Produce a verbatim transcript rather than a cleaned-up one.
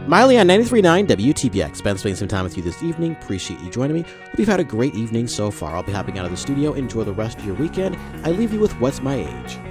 Miley on ninety-three point nine W T B X. Ben spending some time with you this evening. Appreciate you joining me. Hope you've had a great evening so far. I'll be hopping out of the studio. Enjoy the rest of your weekend. I leave you with What's My Age.